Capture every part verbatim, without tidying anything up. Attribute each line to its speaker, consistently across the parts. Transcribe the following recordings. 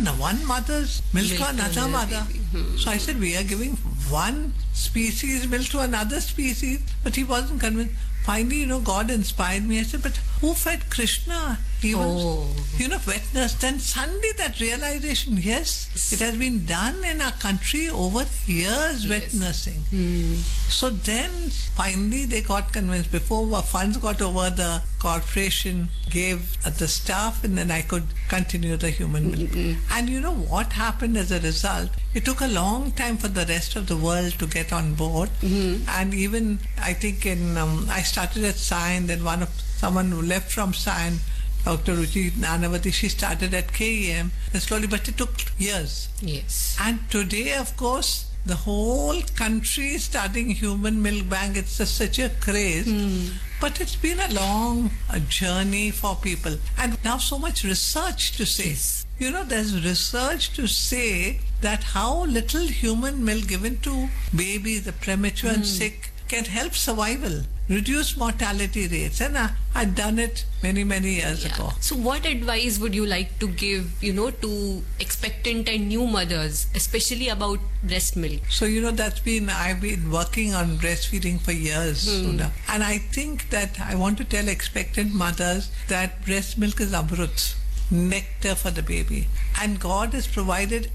Speaker 1: no one mother's milk,
Speaker 2: Milk
Speaker 1: to
Speaker 2: to
Speaker 1: another
Speaker 2: another
Speaker 1: mother.
Speaker 2: baby. Hmm.
Speaker 1: So I said, we are giving one species milk to another species. But he wasn't convinced. Finally, you know, God inspired me. I said, but who fed Krishna? He was,
Speaker 2: Oh.
Speaker 1: you know, wet nurse. Then suddenly that realization, yes, it has been done in our country over years, wet
Speaker 2: Yes.
Speaker 1: nursing.
Speaker 2: Hmm.
Speaker 1: So then finally they got convinced. Before our funds got over, the corporation gave uh, the staff, and then I could continue the human milk.
Speaker 2: Mm-hmm.
Speaker 1: And you know what happened as a result? It took a long time for the rest of the world to get on board.
Speaker 2: Mm-hmm.
Speaker 1: And even I think in um, I started at Sion, then one of someone who left from Sion, Doctor Ruchi Nanavati, she started at K E M, and slowly, but it took years.
Speaker 2: Yes.
Speaker 1: And today, of course, the whole country is starting human milk bank. It's just such a craze.
Speaker 2: Hmm.
Speaker 1: But it's been a long a journey for people. And now so much research to say.
Speaker 2: Yes.
Speaker 1: You know, there's research to say that how little human milk given to babies, the premature and sick, can help survival, reduce mortality rates. And I, I'd done it many, many years
Speaker 2: Yeah.
Speaker 1: ago.
Speaker 2: So what advice would you like to give, you know, to expectant and new mothers, especially about breast milk?
Speaker 1: So, you know, that's been, I've been working on breastfeeding for years, Sudha. And I think that I want to tell expectant mothers that breast milk is amrut, nectar for the baby. And God has provided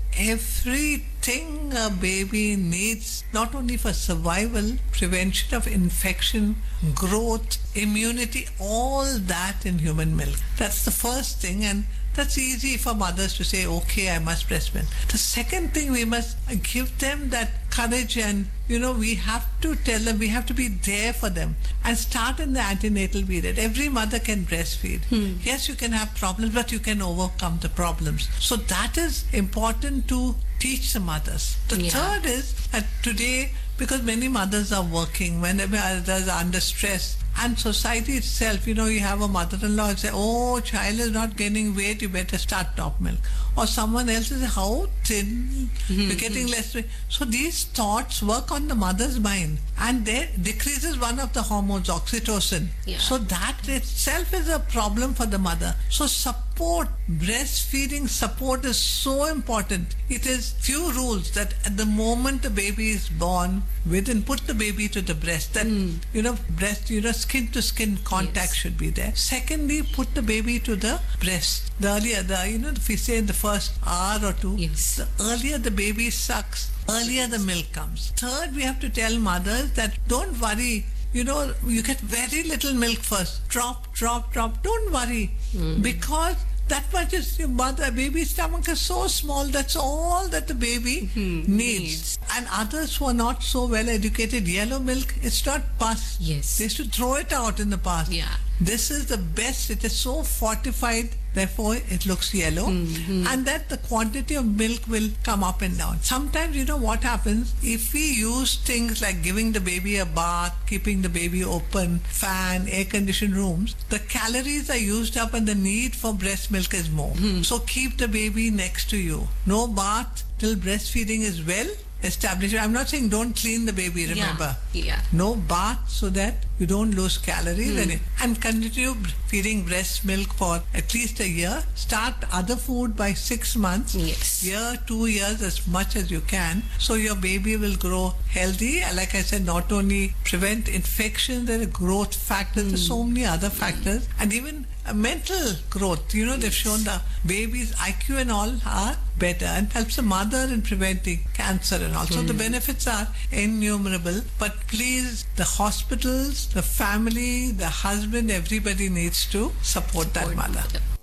Speaker 1: everything a baby needs, not only for survival, prevention of infection, growth, immunity, all that in human milk. That's the first thing. And that's easy for mothers to say, okay, I must breastfeed. The second thing, we must give them that courage, and, you know, we have to tell them, we have to be there for them and start in the antenatal period. Every mother can breastfeed. Yes, you can have problems, but you can overcome the problems. So that is important to teach the mothers. The
Speaker 2: Yeah.
Speaker 1: third is that today, because many mothers are working, whenever others are under stress, and society itself, you know, you have a mother-in-law and say, oh, child is not gaining weight, you better start top milk. Or someone else is, how thin, you're getting less weight. So these thoughts work on the mother's mind, and there decreases one of the hormones, oxytocin.
Speaker 2: Yeah.
Speaker 1: So that itself is a problem for the mother. So support, breastfeeding support is so important. It is few rules that at the moment the baby is born, within, put the baby to the breast. That, you know, breast, you know, skin to skin contact
Speaker 2: Yes.
Speaker 1: should be there. Secondly, put the baby to the breast. The earlier, the, you know, if we say in the first hour or two,
Speaker 2: Yes.
Speaker 1: the earlier the baby sucks, earlier the milk comes. Third, we have to tell mothers that don't worry. You know, you get very little milk first. Drop, drop, drop. Don't worry. Because that much is your mother, baby's stomach is so small, that's all that the baby needs.
Speaker 2: needs.
Speaker 1: And others who are not so well educated, yellow milk, it's not pus.
Speaker 2: Yes.
Speaker 1: They used to throw it out in the past.
Speaker 2: Yeah.
Speaker 1: This is the best. It is so fortified, therefore it looks yellow. And that the quantity of milk will come up and down. Sometimes, you know what happens? If we use things like giving the baby a bath, keeping the baby open, fan, air-conditioned rooms, the calories are used up and the need for breast milk is more. So keep the baby next to you. No bath till breastfeeding is well established. I'm not saying don't clean the baby, remember.
Speaker 2: Yeah. yeah.
Speaker 1: No bath so that you don't lose calories in it. And continue feeding breast milk for at least a year. Start other food by six months.
Speaker 2: Yes.
Speaker 1: Year, two years, as much as you can. So your baby will grow healthy. And like I said, not only prevent infection, there are growth factors, there's so many other factors. And even uh, mental growth. You know, they've shown the baby's I Q and all are better and helps the mother in preventing cancer and all. So the benefits are innumerable. But please, the hospitals, the family, the husband, everybody needs to support that mother.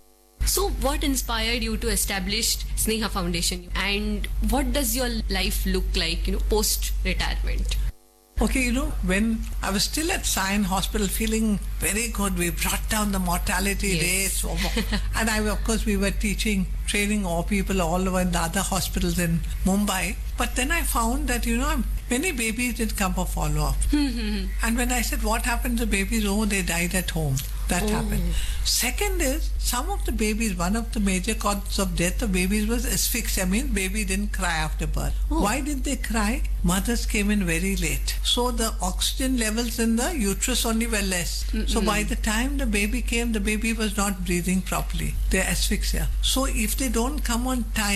Speaker 2: So what inspired you to establish Sneha Foundation, and what does your life look like, you know, post-retirement?
Speaker 1: Okay, you know, when I was still at Sion Hospital feeling very good, we brought down the mortality
Speaker 2: Yes.
Speaker 1: rates. over- and I, of course, we were teaching, training all people all over in the other hospitals in Mumbai. But then I found that, you know, many babies did come for follow-up. And when I said, what happened to babies? Oh, they died at home. That
Speaker 2: Oh.
Speaker 1: happened. Second is, some of the babies, one of the major causes of death of babies was asphyxia. I mean, baby didn't cry after birth.
Speaker 2: Oh.
Speaker 1: Why did they cry? Mothers came in very late. So the oxygen levels in the uterus only were less. So by the time the baby came, the baby was not breathing properly. They're asphyxia. So if they don't come on time,